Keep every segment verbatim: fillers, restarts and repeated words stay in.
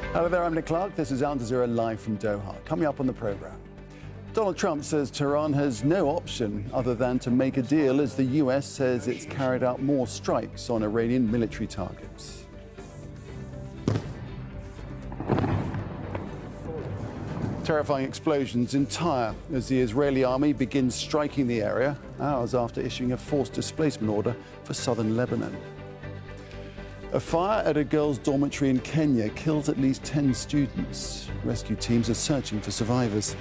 Hello there, I'm Nick Clark. This is Al Jazeera live from Doha. Coming up on the programme, Donald Trump says Tehran has no option other than to make a deal as the U S says it's carried out more strikes on Iranian military targets. Terrifying explosions in Tyre as the Israeli army begins striking the area hours after issuing a forced displacement order for southern Lebanon. A fire at a girls' dormitory in Kenya kills at least ten students. Rescue teams are searching for survivors.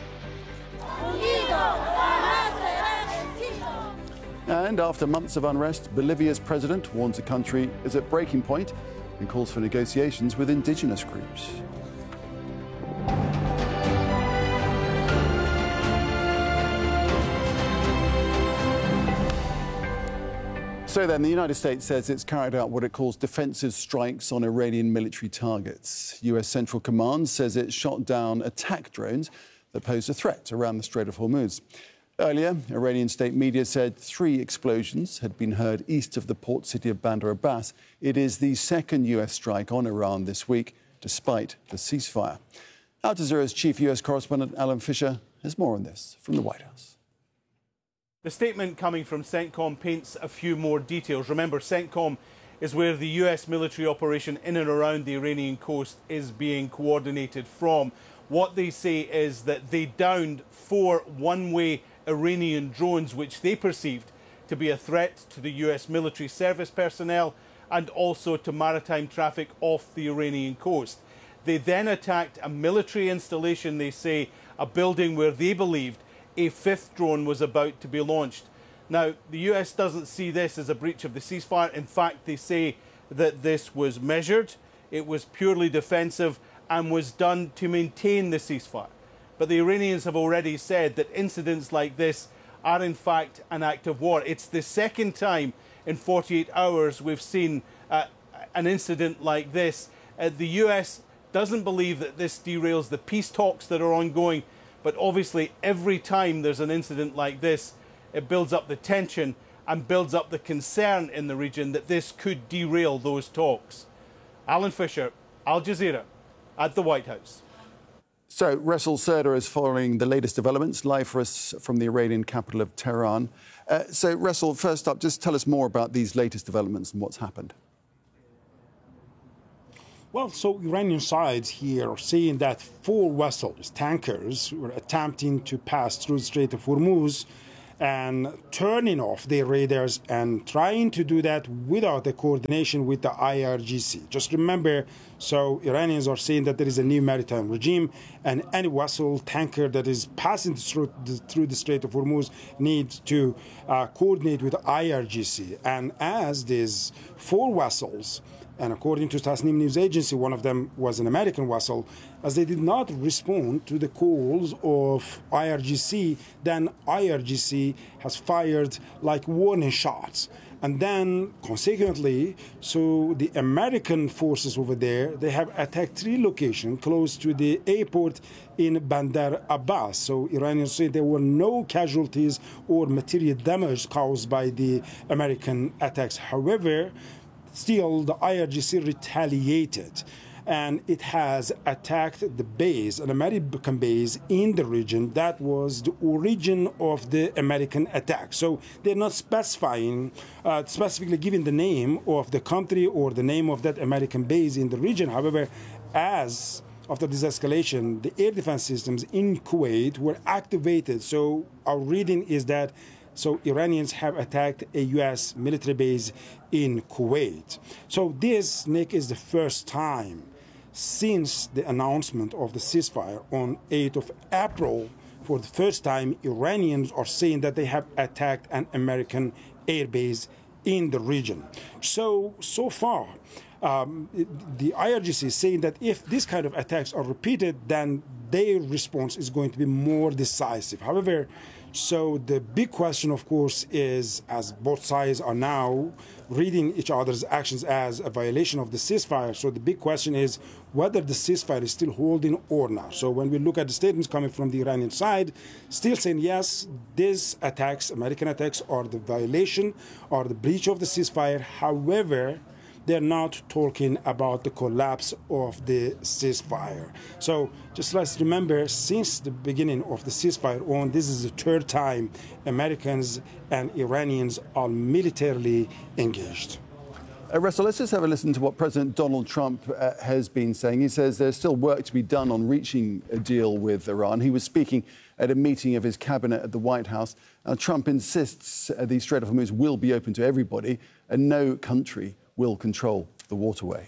And after months of unrest, Bolivia's president warns the country is at breaking point and calls for negotiations with indigenous groups. So then, the United States says it's carried out what it calls defensive strikes on Iranian military targets. U S Central Command says it shot down attack drones that posed a threat around the Strait of Hormuz. Earlier, Iranian state media said three explosions had been heard east of the port city of Bandar Abbas. It is the second U S strike on Iran this week, despite the ceasefire. Al Jazeera's chief U S correspondent Alan Fisher has more on this from the White House. The statement coming from CENTCOM paints a few more details. Remember, CENTCOM is where the U S military operation in and around the Iranian coast is being coordinated from. What they say is that they downed four one-way Iranian drones which they perceived to be a threat to the U S military service personnel and also to maritime traffic off the Iranian coast. They then attacked a military installation, they say, a building where they believed a fifth drone was about to be launched. Now, the U S doesn't see this as a breach of the ceasefire. In fact, they say that this was measured, it was purely defensive and was done to maintain the ceasefire. But the Iranians have already said that incidents like this are in fact an act of war. It's the second time in forty-eight hours we've seen uh, an incident like this. Uh, the U S doesn't believe that this derails the peace talks that are ongoing. But obviously, every time there's an incident like this, it builds up the tension and builds up the concern in the region that this could derail those talks. Alan Fisher, Al Jazeera, at the White House. So, Russell Serder is following the latest developments, live for us from the Iranian capital of Tehran. Uh, so, Russell, first up, just tell us more about these latest developments and what's happened. Well, so Iranian sides here are saying that four vessels, tankers, were attempting to pass through the Strait of Hormuz and turning off their radars and trying to do that without the coordination with the I R G C. Just remember, so Iranians are saying that there is a new maritime regime and any vessel, tanker that is passing through the, through the Strait of Hormuz needs to uh, coordinate with the I R G C. And as these four vessels, and according to Tasnim news agency, one of them was an American vessel, as they did not respond to the calls of I R G C, then I R G C has fired like warning shots. And then consequently, so the American forces over there, they have attacked three locations close to the airport in Bandar Abbas. So Iranians say there were no casualties or material damage caused by the American attacks. However, still, the I R G C retaliated, and it has attacked the base, an American base in the region that was the origin of the American attack. So they're not specifying, uh, specifically giving the name of the country or the name of that American base in the region. However, as after this escalation, the air defense systems in Kuwait were activated. So our reading is that So Iranians have attacked a U S military base in Kuwait. So this, Nick, is the first time since the announcement of the ceasefire on eighth of April. For the first time, Iranians are saying that they have attacked an American air base in the region. So, so far, um, the I R G C is saying that if this kind of attacks are repeated, then their response is going to be more decisive. However, so the big question, of course, is, as both sides are now reading each other's actions as a violation of the ceasefire, so the big question is whether the ceasefire is still holding or not. So when we look at the statements coming from the Iranian side, still saying, yes, these attacks, American attacks, are the violation or the breach of the ceasefire. However, they're not talking about the collapse of the ceasefire. So just let's remember, since the beginning of the ceasefire on, this is the third time Americans and Iranians are militarily engaged. Uh, Russell, let's just have a listen to what President Donald Trump uh, has been saying. He says there's still work to be done on reaching a deal with Iran. He was speaking at a meeting of his cabinet at the White House. Uh, Trump insists uh, the Strait of Hormuz will be open to everybody and no country will control the waterway.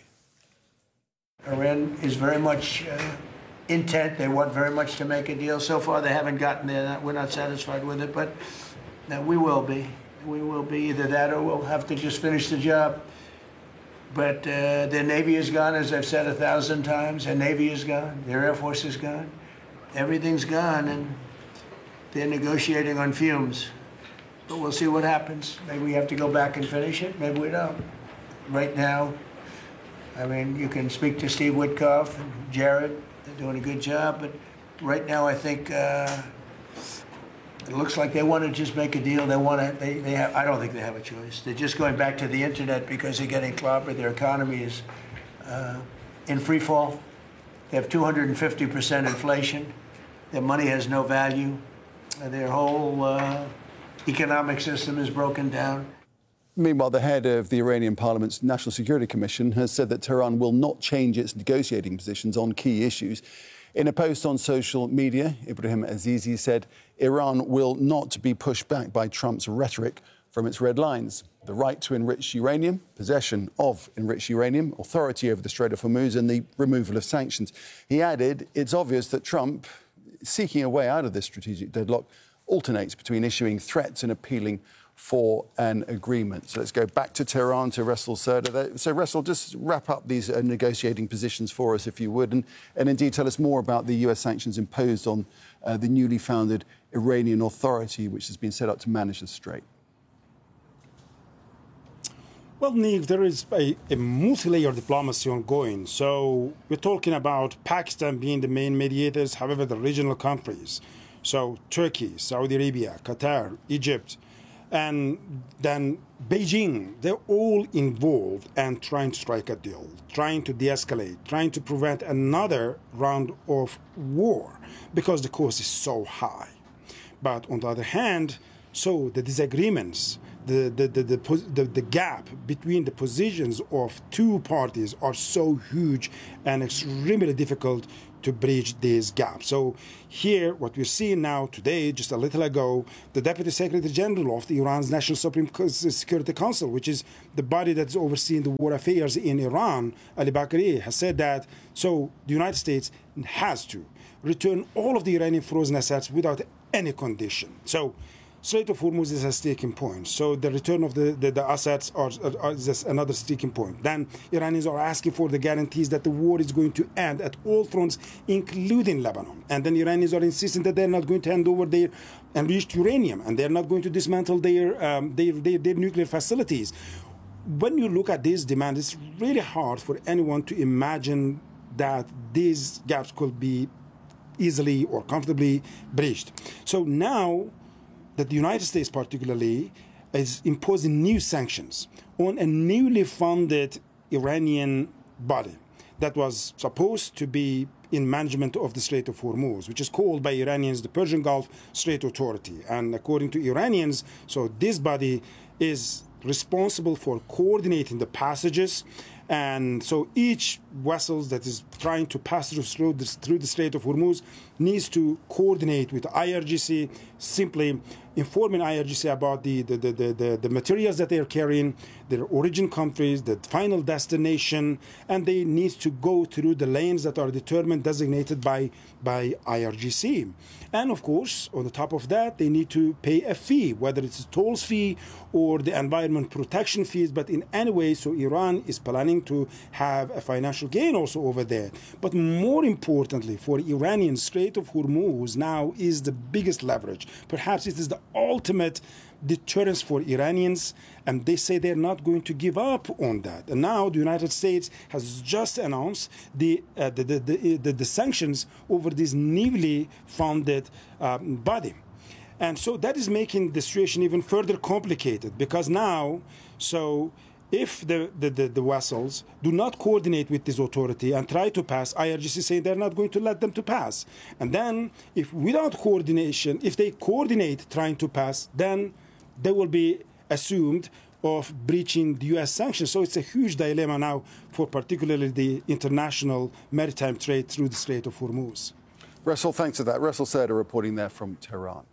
Iran is very much uh, intent. They want very much to make a deal. So far, they haven't gotten there. We're not satisfied with it, but uh, we will be. We will be either that or we'll have to just finish the job. But uh, their Navy is gone, as I've said a thousand times. Their Navy is gone. Their Air Force is gone. Everything's gone, and they're negotiating on fumes. But we'll see what happens. Maybe we have to go back and finish it. Maybe we don't. Right now, I mean, you can speak to Steve Witkoff and Jared. They're doing a good job. But right now, I think uh, it looks like they want to just make a deal. They want to. They, they have. I don't think they have a choice. They're just going back to the internet because they're getting clobbered. Their economy is uh, in free fall. They have two hundred fifty percent inflation. Their money has no value. Their whole uh, economic system is broken down. Meanwhile, the head of the Iranian Parliament's National Security Commission has said that Tehran will not change its negotiating positions on key issues. In a post on social media, Ibrahim Azizi said Iran will not be pushed back by Trump's rhetoric from its red lines: the right to enrich uranium, possession of enriched uranium, authority over the Strait of Hormuz and the removal of sanctions. He added, it's obvious that Trump, seeking a way out of this strategic deadlock, alternates between issuing threats and appealing for an agreement. So let's go back to Tehran, to Russell Serder. So, Russell, just wrap up these uh, negotiating positions for us, if you would, and, and indeed tell us more about the U S sanctions imposed on uh, the newly founded Iranian authority, which has been set up to manage the strait. Well, Nick, there is a, a multi-layer diplomacy ongoing. So we're talking about Pakistan being the main mediators, however, the regional countries. So Turkey, Saudi Arabia, Qatar, Egypt, and then Beijing, they're all involved and trying to strike a deal, trying to de-escalate, trying to prevent another round of war because the cost is so high. But on the other hand, so the disagreements, the, the, the, the, the, the gap between the positions of two parties are so huge and extremely difficult to bridge this gap. So here, what we're seeing now today, just a little ago, the Deputy Secretary General of the Iran's National Supreme Security Council, which is the body that's overseeing the war affairs in Iran, Ali Bagheri, has said that, so the United States has to return all of the Iranian frozen assets without any condition. So Strait of Hormuz is a sticking point. So the return of the, the, the assets are, are, is another sticking point. Then Iranians are asking for the guarantees that the war is going to end at all fronts, including Lebanon. And then Iranians are insisting that they're not going to hand over their enriched uranium and they're not going to dismantle their, um, their, their, their nuclear facilities. When you look at this demand, it's really hard for anyone to imagine that these gaps could be easily or comfortably bridged. So now that the United States particularly is imposing new sanctions on a newly founded Iranian body that was supposed to be in management of the Strait of Hormuz, which is called by Iranians the Persian Gulf Strait Authority. And according to Iranians, so this body is responsible for coordinating the passages. And so each vessel that is trying to pass through the, through the Strait of Hormuz needs to coordinate with I R G C, simply informing I R G C about the, the, the, the, the materials that they are carrying, their origin countries, the final destination, and they need to go through the lanes that are determined, designated by, by I R G C. And of course, on the top of that, they need to pay a fee, whether it's a tolls fee or the environment protection fees, but in any way, so Iran is planning to have a financial gain also over there. But more importantly, for Iranians, Strait of Hormuz now is the biggest leverage. Perhaps it is the ultimate deterrence for Iranians, and they say they're not going to give up on that. And now the United States has just announced the uh, the, the, the, the, the sanctions over this newly founded um, body. And so that is making the situation even further complicated, because now, so If the, the, the, the vessels do not coordinate with this authority and try to pass, I R G C is saying they're not going to let them to pass. And then, if without coordination, if they coordinate trying to pass, then they will be assumed of breaching the U S sanctions. So it's a huge dilemma now for particularly the international maritime trade through the Strait of Hormuz. Russell, thanks for that. Russell Serda reporting there from Tehran.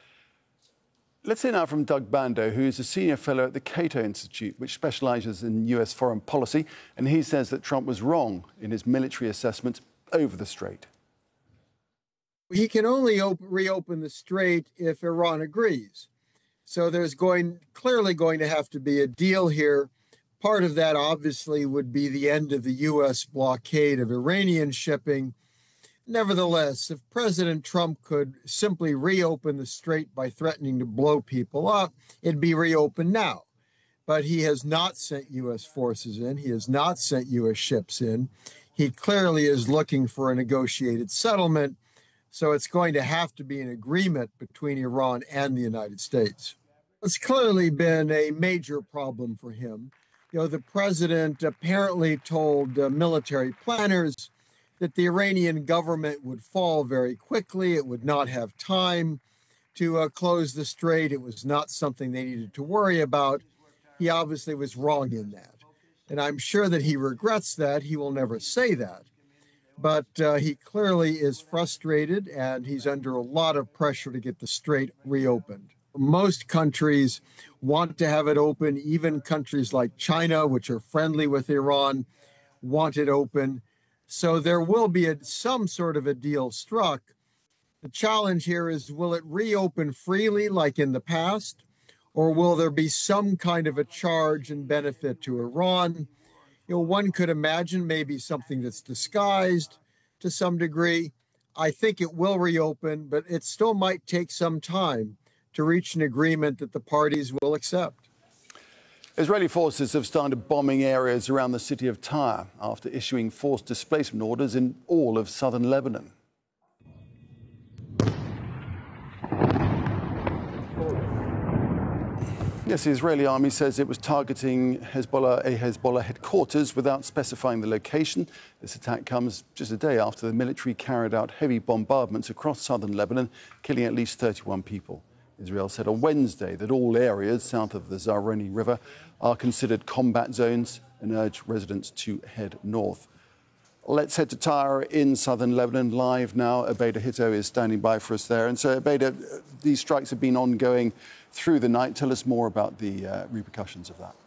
Let's hear now from Doug Bando, who is a senior fellow at the Cato Institute, which specializes in U S foreign policy. And he says that Trump was wrong in his military assessment over the strait. He can only op- reopen the strait if Iran agrees. So there's going clearly going to have to be a deal here. Part of that obviously would be the end of the U S blockade of Iranian shipping. Nevertheless, if President Trump could simply reopen the strait by threatening to blow people up, it'd be reopened now. But he has not sent U S forces in. He has not sent U S ships in. He clearly is looking for a negotiated settlement. So it's going to have to be an agreement between Iran and the United States. It's clearly been a major problem for him. You know, the president apparently told uh, military planners that the Iranian government would fall very quickly. It would not have time to uh, close the strait. It was not something they needed to worry about. He obviously was wrong in that. And I'm sure that he regrets that. He will never say that. But uh, he clearly is frustrated, and he's under a lot of pressure to get the strait reopened. Most countries want to have it open. Even countries like China, which are friendly with Iran, want it open. So there will be a, some sort of a deal struck. The challenge here is, will it reopen freely like in the past, or will there be some kind of a charge and benefit to Iran? You know, one could imagine maybe something that's disguised to some degree. I think it will reopen, but it still might take some time to reach an agreement that the parties will accept. Israeli forces have started bombing areas around the city of Tyre after issuing forced displacement orders in all of southern Lebanon. Yes, the Israeli army says it was targeting Hezbollah, a Hezbollah headquarters without specifying the location. This attack comes just a day after the military carried out heavy bombardments across southern Lebanon, killing at least thirty-one people. Israel said on Wednesday that all areas south of the Zahroni River are considered combat zones and urged residents to head north. Let's head to Tyre in southern Lebanon. Live now, Abeda Hito is standing by for us there. And so, Abeda, these strikes have been ongoing through the night. Tell us more about the uh, repercussions of that.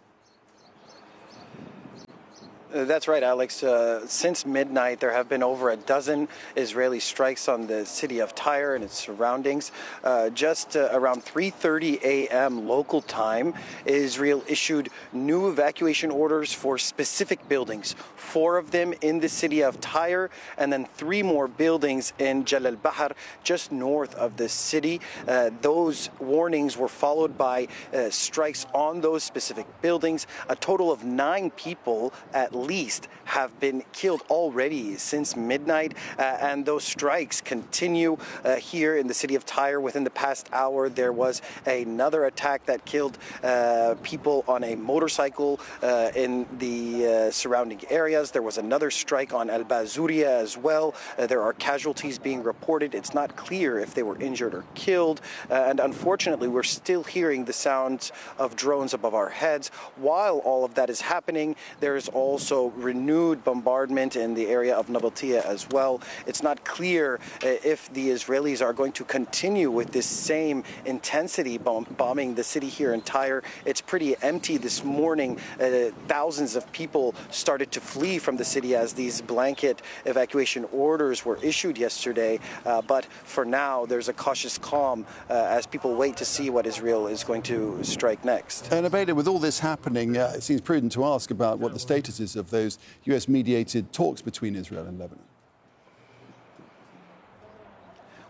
That's right, Alex. Uh, since midnight, there have been over a dozen Israeli strikes on the city of Tyre and its surroundings. Uh, just uh, around three thirty a m local time, Israel issued new evacuation orders for specific buildings, four of them in the city of Tyre, and then three more buildings in Jal al-Bahar, just north of the city. Uh, those warnings were followed by uh, strikes on those specific buildings. A total of nine people at least have been killed already since midnight, uh, and those strikes continue uh, here in the city of Tyre. Within the past hour, there was another attack that killed uh, people on a motorcycle uh, in the uh, surrounding areas. There was another strike on Al Bazuria as well. Uh, there are casualties being reported. It's not clear if they were injured or killed, uh, and unfortunately, we're still hearing the sounds of drones above our heads. While all of that is happening, there is also Also renewed bombardment in the area of Nabatia as well. It's not clear uh, if the Israelis are going to continue with this same intensity bomb- bombing the city here in Tyre. It's pretty empty this morning. Uh, thousands of people started to flee from the city as these blanket evacuation orders were issued yesterday. Uh, but for now, there's a cautious calm uh, as people wait to see what Israel is going to strike next. And Abeda, with all this happening, uh, it seems prudent to ask about what the status is of those U S-mediated talks between Israel and Lebanon.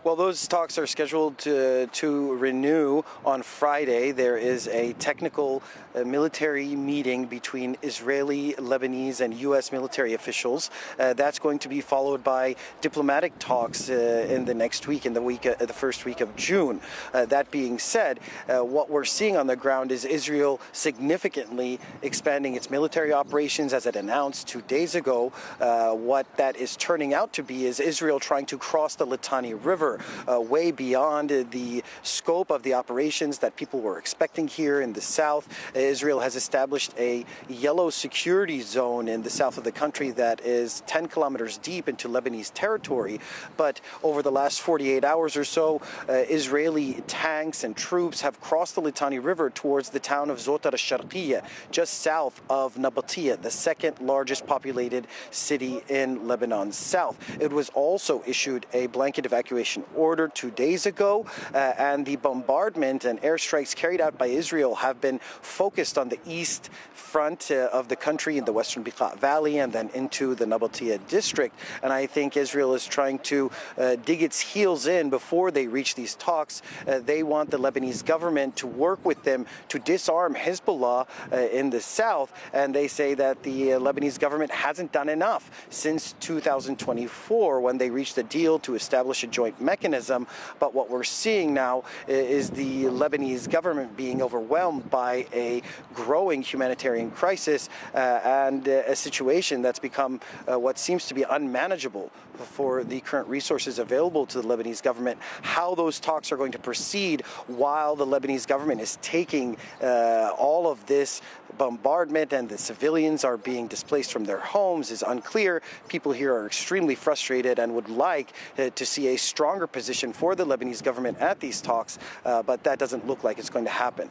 Well, those talks are scheduled to, to renew on Friday. There is a technical uh, military meeting between Israeli, Lebanese, and U S military officials. Uh, that's going to be followed by diplomatic talks uh, in the next week, in the week, uh, the first week of June. Uh, that being said, uh, what we're seeing on the ground is Israel significantly expanding its military operations, as it announced two days ago. Uh, what that is turning out to be is Israel trying to cross the Litani River, Uh, way beyond uh, the scope of the operations that people were expecting here in the south. Uh, Israel has established a yellow security zone in the south of the country that is ten kilometers deep into Lebanese territory. But over the last forty-eight hours or so, uh, Israeli tanks and troops have crossed the Litani River towards the town of Zotar al-Sharqiyya, just south of Nabatia, the second largest populated city in Lebanon's south. It was also issued a blanket evacuation order two days ago, uh, and the bombardment and airstrikes carried out by Israel have been focused on the east front uh, of the country in the western Bekaa Valley and then into the Nabatia district. And I think Israel is trying to uh, dig its heels in before they reach these talks. Uh, they want the Lebanese government to work with them to disarm Hezbollah uh, in the south, and they say that the uh, Lebanese government hasn't done enough since two thousand twenty-four when they reached a deal to establish a joint mechanism. But what we're seeing now is the Lebanese government being overwhelmed by a growing humanitarian crisis uh, and uh, a situation that's become uh, what seems to be unmanageable for the current resources available to the Lebanese government. How those talks are going to proceed while the Lebanese government is taking uh, all of this bombardment and the civilians are being displaced from their homes is unclear. People here are extremely frustrated and would like uh, to see a stronger position for the Lebanese government at these talks, uh, but that doesn't look like it's going to happen.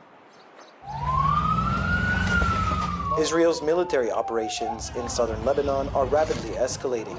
Israel's military operations in southern Lebanon are rapidly escalating.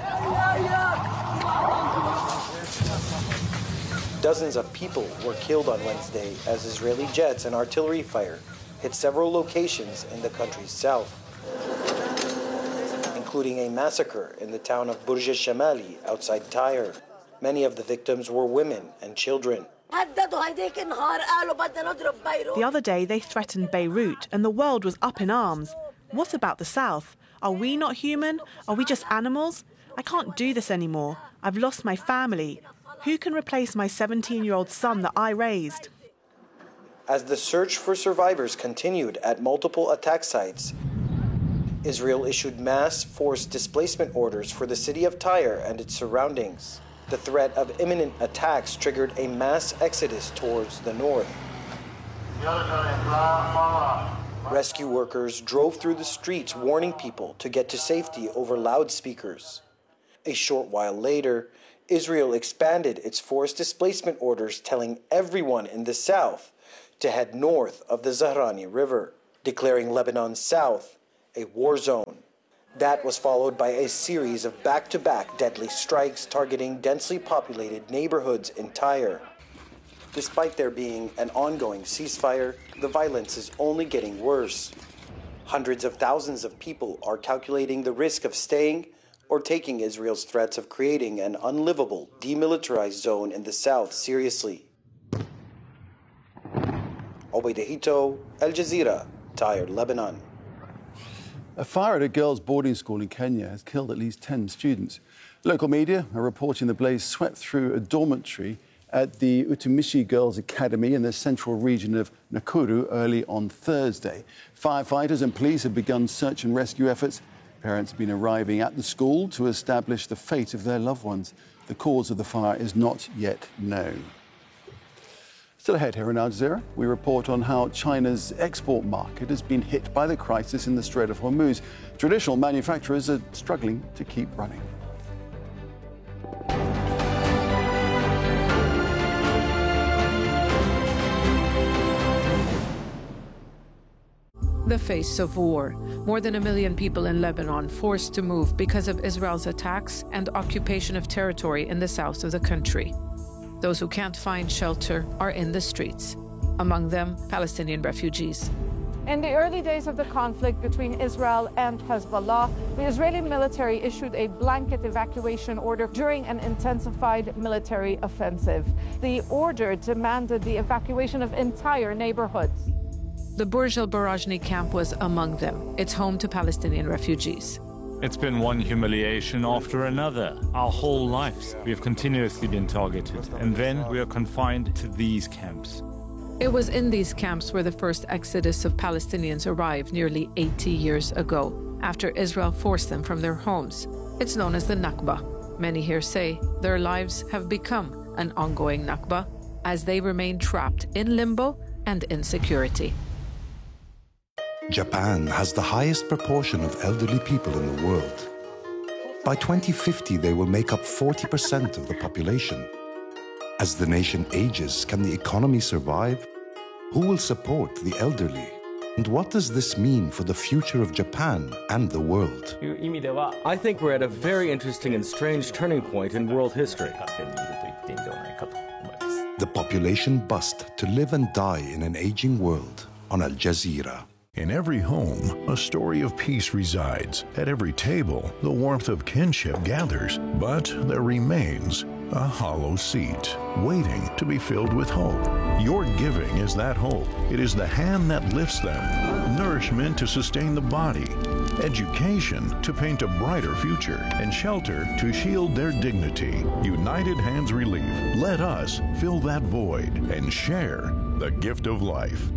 Dozens of people were killed on Wednesday as Israeli jets and artillery fire hit several locations in the country's south, including a massacre in the town of Burj al-Shamali outside Tyre. Many of the victims were women and children. The other day, they threatened Beirut, and the world was up in arms. What about the south? Are we not human? Are we just animals? I can't do this anymore. I've lost my family. Who can replace my seventeen-year-old son that I raised? As the search for survivors continued at multiple attack sites, Israel issued mass forced displacement orders for the city of Tyre and its surroundings. The threat of imminent attacks triggered a mass exodus towards the north. Rescue workers drove through the streets warning people to get to safety over loudspeakers. A short while later, Israel expanded its forced displacement orders, telling everyone in the south to head north of the Zahrani River, declaring Lebanon's south a war zone. That was followed by a series of back-to-back deadly strikes targeting densely populated neighborhoods in Tyre. Despite there being an ongoing ceasefire, the violence is only getting worse. Hundreds of thousands of people are calculating the risk of staying or taking Israel's threats of creating an unlivable, demilitarized zone in the south seriously. Obaida Hito, Al Jazeera, Tyre, Lebanon. A fire at a girls' boarding school in Kenya has killed at least ten students. Local media are reporting the blaze swept through a dormitory at the Utumishi Girls Academy in the central region of Nakuru early on Thursday. Firefighters and police have begun search and rescue efforts. Parents have been arriving at the school to establish the fate of their loved ones. The cause of the fire is not yet known. Still ahead here in Al Jazeera, we report on how China's export market has been hit by the crisis in the Strait of Hormuz. Traditional manufacturers are struggling to keep running. The face of war. More than a million people in Lebanon forced to move because of Israel's attacks and occupation of territory in the south of the country. Those who can't find shelter are in the streets, among them Palestinian refugees. In the early days of the conflict between Israel and Hezbollah, the Israeli military issued a blanket evacuation order during an intensified military offensive. The order demanded the evacuation of entire neighborhoods. The Burj al Barajni camp was among them. It's home to Palestinian refugees. It's been one humiliation after another. Our whole lives, we have continuously been targeted, and then we are confined to these camps. It was in these camps where the first exodus of Palestinians arrived nearly eighty years ago, after Israel forced them from their homes. It's known as the Nakba. Many here say their lives have become an ongoing Nakba as they remain trapped in limbo and insecurity. Japan has the highest proportion of elderly people in the world. By twenty fifty, they will make up forty percent of the population. As the nation ages, can the economy survive? Who will support the elderly? And what does this mean for the future of Japan and the world? I think we're at a very interesting and strange turning point in world history. The population bust to live and die in an aging world on Al Jazeera. In every home, a story of peace resides. At every table, the warmth of kinship gathers. But there remains a hollow seat, waiting to be filled with hope. Your giving is that hope. It is the hand that lifts them, nourishment to sustain the body, education to paint a brighter future, and shelter to shield their dignity. United Hands Relief. Let us fill that void and share the gift of life.